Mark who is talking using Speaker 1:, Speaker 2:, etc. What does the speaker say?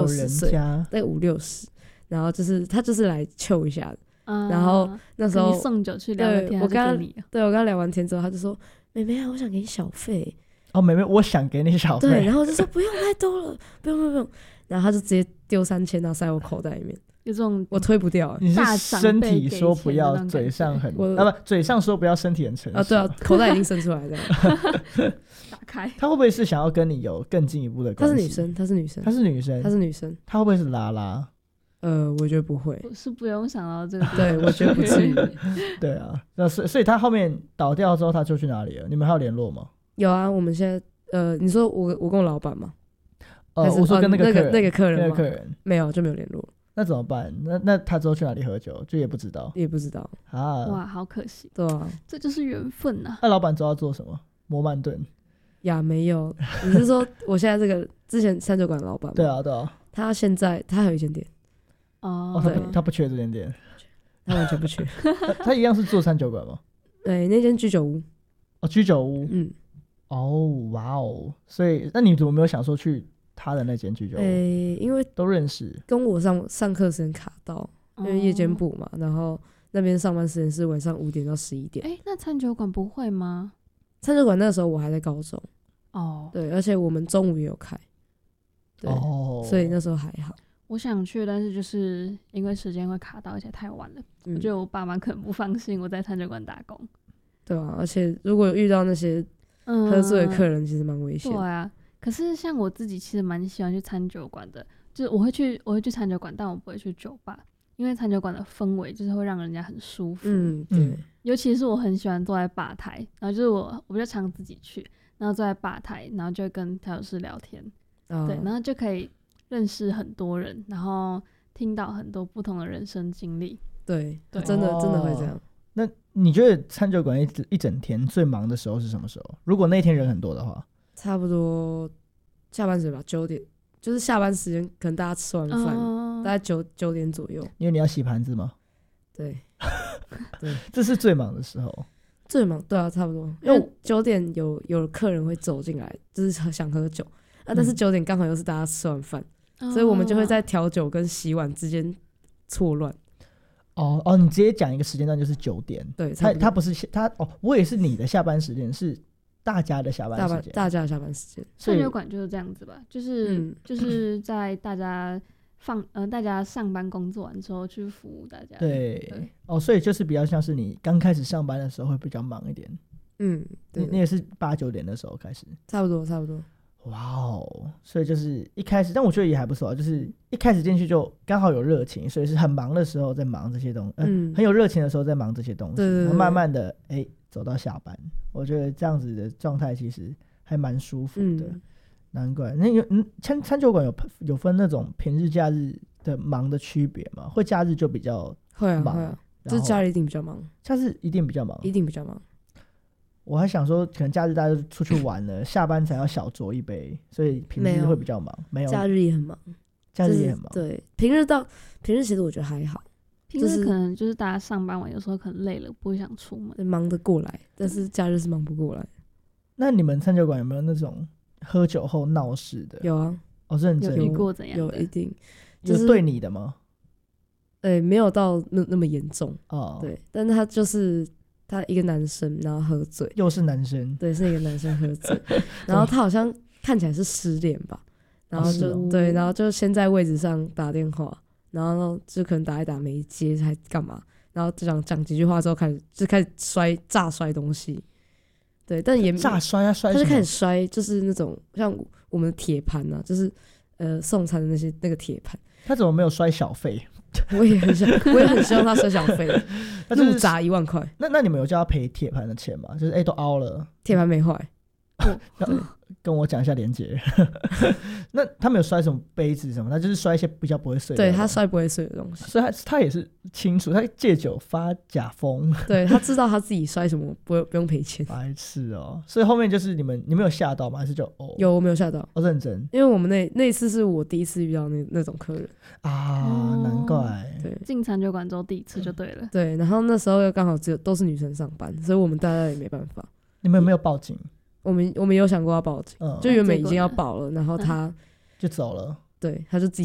Speaker 1: 60岁，大概50-60，然后就是他就是来揪一下的。然后那时候
Speaker 2: 你送酒去聊个天，我跟
Speaker 1: 他聊完天之后，他就说：“妹妹啊，我想给你小费。”
Speaker 3: 哦，妹妹，我想给你小费。
Speaker 1: 对，然后我就说不用太多了，不用。然后他就直接丢3000，然后塞我口袋里面。
Speaker 2: 有这种
Speaker 1: 我推不掉。
Speaker 3: 你是身体说不要，嘴上很嘴上说不要，身体很诚实。
Speaker 1: 对啊，口袋已经伸出来了。
Speaker 2: 打开。
Speaker 3: 他会不会是想要跟你有更进一步的关系？
Speaker 1: 她是女生。
Speaker 3: 他会不会是拉拉？
Speaker 1: 我觉得不会。
Speaker 2: 我是不用想到这个。
Speaker 1: 对，我觉得不至于。
Speaker 3: 对啊，所以他后面倒掉之后，他就去哪里了？你们还有联络吗？
Speaker 1: 有啊，我们现在你说我跟我老板吗？
Speaker 3: 我说跟那个
Speaker 1: 客人吗？没有，就没有联络。
Speaker 3: 那怎么办？那他之后去哪里喝酒，就也不知道
Speaker 1: 啊。
Speaker 2: 哇，好可惜。
Speaker 1: 对啊，这
Speaker 2: 就是缘分啊。
Speaker 3: 那老板知道做什么？摩曼顿
Speaker 1: 呀？没有。你是说我现在这个之前餐酒馆的老板吗？
Speaker 3: 对啊。
Speaker 1: 他现在他还有一间店。
Speaker 2: 哦，
Speaker 3: 他不缺这间店，
Speaker 1: 他完全不缺。
Speaker 3: 他一样是做餐酒馆吗？
Speaker 1: 对，那间居酒屋。
Speaker 3: 居酒屋。哇哦，所以那你怎么没有想说去他的那间居酒屋？
Speaker 1: 因为
Speaker 3: 都认识，
Speaker 1: 跟我上课时间卡到，因为夜间部嘛，然后那边上班时间是晚上5点到11点。
Speaker 2: 那餐酒馆不会吗？
Speaker 1: 餐酒馆那时候我还在高中。对，而且我们中午也有开。对，所以那时候还好。
Speaker 2: 我想去，但是就是因为时间会卡到，而且太晚了。我觉得我爸妈可能不放心我在餐酒馆打工。对
Speaker 1: 啊，而且如果遇到那些喝醉的客人，其实蛮危险。
Speaker 2: 对啊，可是像我自己其实蛮喜欢去餐酒馆的，就是我会去餐酒馆，但我不会去酒吧，因为餐酒馆的氛围就是会让人家很舒服。
Speaker 1: 对。
Speaker 2: 尤其是我很喜欢坐在吧台，然后就是我比较常自己去，然后坐在吧台，然后就会跟调酒师聊天。对，然后就可以认识很多人，然后听到很多不同的人生经历。
Speaker 1: 对，真的会这样。
Speaker 3: 那你觉得餐酒馆一整天最忙的时候是什么时候？如果那天人很多的话，
Speaker 1: 差不多下班时吧，9点，就是下班时间，可能大家吃完饭，大概9点左右。
Speaker 3: 因为你要洗盘子吗？
Speaker 1: 对，
Speaker 3: 这是最忙的时候。
Speaker 1: 最忙，对啊，差不多。因为9点有客人会走进来，就是想喝酒但是9点刚好又是大家吃完饭。所以我们就会在调酒跟洗碗之间错乱。
Speaker 3: 你直接讲一个时间段就是9点。
Speaker 1: 对，
Speaker 3: 他不是我也是你的下班时间，是大家的下班时间。
Speaker 1: 大家的下班时间。
Speaker 2: 餐酒馆就是这样子吧，就是在大家大家上班工作完之后去服务大家。
Speaker 3: 对。所以就是比较像是你刚开始上班的时候会比较忙一点。
Speaker 1: 对，
Speaker 3: 你也是8、9点的时候开始。
Speaker 1: 差不多。
Speaker 3: 哇哦，所以就是一开始，但我觉得也还不错，就是一开始进去就刚好有热情，所以是很忙的时候在忙这些东西，很有热情的时候在忙这些东西，然后慢慢的走到下班，我觉得这样子的状态其实还蛮舒服的。难怪那餐酒馆有分那种平日假日的忙的区别吗？会假日就比较忙？会啊，
Speaker 1: 就是假日一定比较忙。
Speaker 3: 假日一定比较忙。我还想说可能假日大家都出去玩了下班才要小酌一杯，所以平日会比较忙。没有，
Speaker 1: 假日也很忙。对，平日其实我觉得还好。
Speaker 2: 平日可能就是大家上班完有时候可能累了不会想出门，
Speaker 1: 忙得过来，但是假日是忙不过来。
Speaker 3: 那你们餐酒馆有没有那种喝酒后闹事的？
Speaker 1: 有啊。
Speaker 3: 认真。
Speaker 2: 有遇过怎样的？
Speaker 1: 有，一定。
Speaker 3: 有对你的吗？
Speaker 1: 没有到那么严重。对，但他就是他一个男生，然后喝醉。
Speaker 3: 又是男生？
Speaker 1: 对，是一个男生喝醉。然后他好像看起来是失恋吧，然后对，然后就先在位置上打电话，然后就可能打一打没接，还干嘛？然后讲几句话之后，开始炸摔东西。对，但也
Speaker 3: 炸摔啊，摔什么？
Speaker 1: 他就开始摔，就是那种像我们的铁盘啊，就是送餐的那个铁盘。
Speaker 3: 他怎么没有摔小费？
Speaker 1: 我也很希望他摔小费，怒砸1万块。
Speaker 3: 那你们有叫他赔铁盘的钱吗？就是都凹了，
Speaker 1: 铁盘没坏。
Speaker 3: 跟我讲一下连结。那他没有摔什么杯子什么，他就是摔一些比较不会碎的。
Speaker 1: 对，他摔不会碎的东西，
Speaker 3: 所以他也是清楚，他借酒发假疯。
Speaker 1: 对，他知道他自己摔什么不用赔钱。
Speaker 3: 白痴哦！所以后面就是你们有吓到吗？还是就
Speaker 1: 有，我没有吓到。
Speaker 3: 认真，
Speaker 1: 因为我们那次是我第一次遇到那种客人
Speaker 3: 啊，难怪。
Speaker 1: 对，
Speaker 2: 进餐酒馆之后第一次就对了。
Speaker 1: 对，然后那时候又刚好都是女生上班，所以我们大家也没办法。
Speaker 3: 你们有没有报警？
Speaker 1: 我们有想过要报警，就原本已经要报了，然后他
Speaker 3: 就走了。
Speaker 1: 对，他就自己